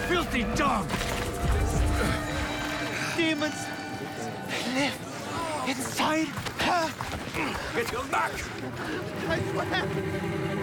filthy dog! Demons live inside her! Get your back! I swear!